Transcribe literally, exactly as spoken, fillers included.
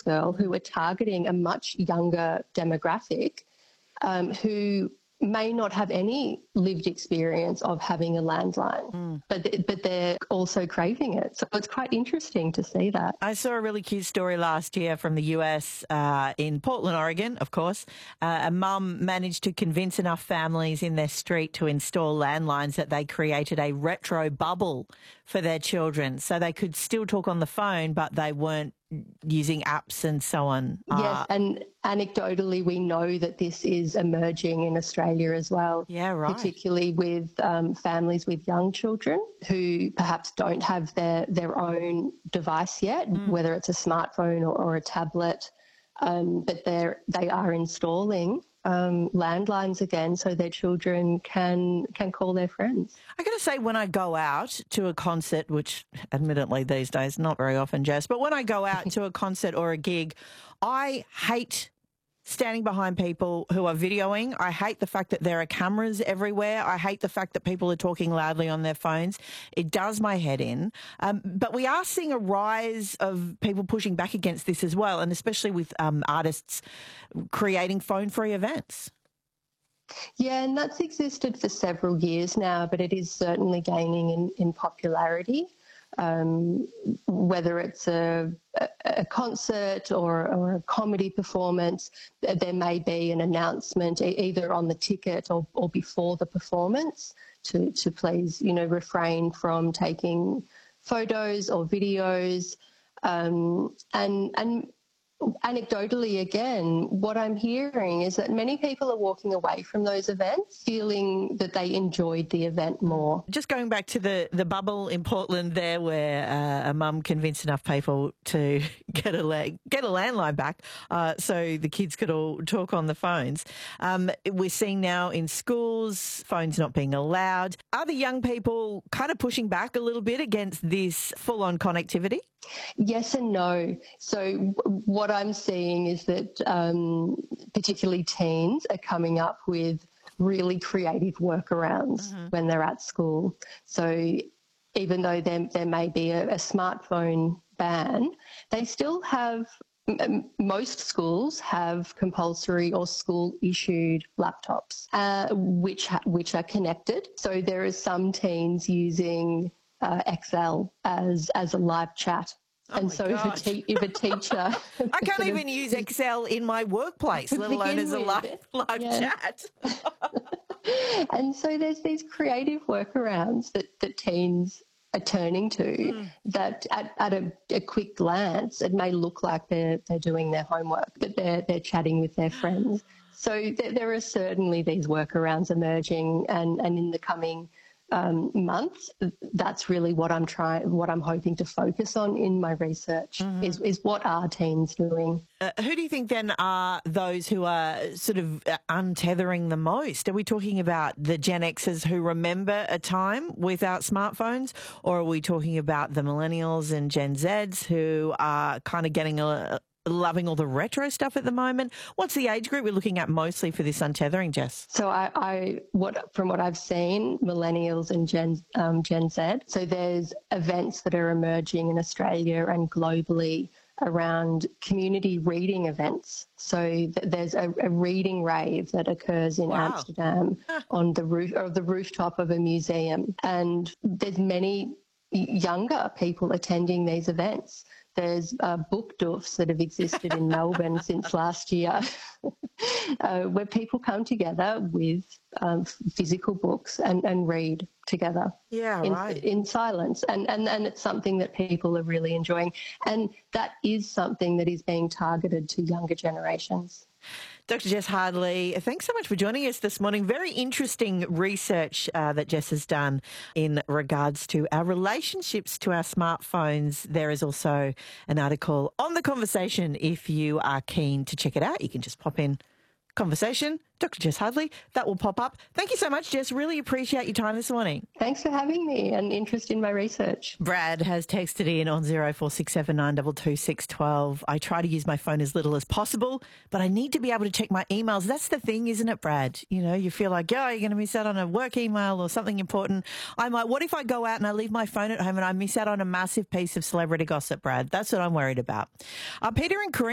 Netflix girl who are targeting a much younger demographic um, who may not have any lived experience of having a landline, mm. but but they're also craving it. So it's quite interesting to see that. I saw a really cute story last year from the U S uh, in Portland, Oregon, of course. Uh, a mum managed to convince enough families in their street to install landlines that they created a retro bubble for their children so they could still talk on the phone, but they weren't using apps and so on. Yes, uh, and anecdotally we know that this is emerging in Australia as well. Yeah, right. Particularly with um, families with young children who perhaps don't have their, their own device yet, mm. whether it's a smartphone or, or a tablet, um, but they're, they are installing um, landlines again so their children can can call their friends. I got to say, when I go out to a concert, which admittedly these days not very often, Jess, but when I go out to a concert or a gig, I hate standing behind people who are videoing. I hate the fact that there are cameras everywhere. I hate the fact that people are talking loudly on their phones. It does my head in. Um, but we are seeing a rise of people pushing back against this as well, and especially with um, artists creating phone-free events. Yeah, and that's existed for several years now, but it is certainly gaining in, in popularity. Um, whether it's a, a, a concert or, or a comedy performance, there may be an announcement either on the ticket or, or before the performance to, to please, you know, refrain from taking photos or videos. Um, and, and anecdotally, again, what I'm hearing is that many people are walking away from those events feeling that they enjoyed the event more. Just going back to the, the bubble in Portland there where uh, a mum convinced enough people to get a, la- get a landline back uh, so the kids could all talk on the phones. Um, we're seeing now in schools, phones not being allowed. Are the young people kind of pushing back a little bit against this full-on connectivity? Yes and no. So what I'm seeing is that um, particularly teens are coming up with really creative workarounds mm-hmm. when they're at school. So even though there, there may be a, a smartphone ban, they still have, m- most schools have compulsory or school-issued laptops, uh, which ha- which are connected. So there are some teens using Uh, Excel as as a live chat. Oh and so if a, te- if a teacher... I can't even of, use Excel in my workplace, let alone as a live, live yeah. chat. And so there's these creative workarounds that, that teens are turning to mm. that at, at a, a quick glance, it may look like they're, they're doing their homework, but they're, they're chatting with their friends. So th- there are certainly these workarounds emerging, and, and in the coming Um, months, that's really what I'm trying, what I'm hoping to focus on in my research mm-hmm. is, is what are teens doing. Uh, who do you think then are those who are sort of untethering the most? Are we talking about the Gen Xers who remember a time without smartphones, or are we talking about the millennials and Gen Zs who are kind of getting a loving all the retro stuff at the moment? What's the age group we're looking at mostly for this untethering, Jess? So I, I what from what I've seen, millennials and Gen um, Gen Z. So there's events that are emerging in Australia and globally around community reading events. So th- there's a, a reading rave that occurs in wow. Amsterdam on the roof or the rooftop of a museum, and there's many younger people attending these events. There's uh, book doofs that have existed in Melbourne since last year uh, where people come together with um, physical books and, and read together yeah, in, right. in silence. And, and, and it's something that people are really enjoying. And that is something that is being targeted to younger generations. Doctor Jess Hardley, thanks so much for joining us this morning. Very interesting research uh, that Jess has done in regards to our relationships to our smartphones. There is also an article on The Conversation. If you are keen to check it out, you can just pop in Conversation, Doctor Jess Hardley. That will pop up. Thank you so much, Jess. Really appreciate your time this morning. Thanks for having me and interest in my research. Brad has texted in on zero four six seven nine two two six one two. I try to use my phone as little as possible, but I need to be able to check my emails. That's the thing, isn't it, Brad? You know, you feel like, yeah, you're going to miss out on a work email or something important. I'm like, what if I go out and I leave my phone at home and I miss out on a massive piece of celebrity gossip, Brad? That's what I'm worried about. Uh, Peter and Corinne